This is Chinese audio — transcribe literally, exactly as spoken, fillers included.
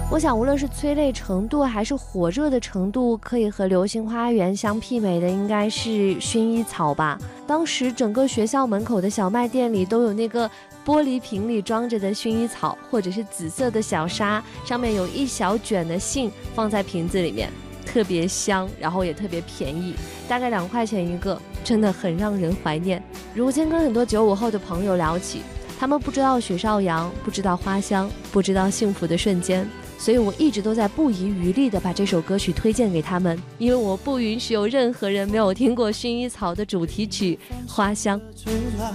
我想无论是催泪程度还是火热的程度，可以和流星花园相媲美的应该是薰衣草吧。当时整个学校门口的小卖店里都有那个玻璃瓶里装着的薰衣草，或者是紫色的小沙，上面有一小卷的杏放在瓶子里面，特别香，然后也特别便宜，大概两块钱一个，真的很让人怀念。如今跟很多九五后的朋友聊起，他们不知道许绍洋，不知道花香，不知道幸福的瞬间，所以我一直都在不遗余力地把这首歌曲推荐给他们，因为我不允许有任何人没有听过薰衣草的主题曲《花香》。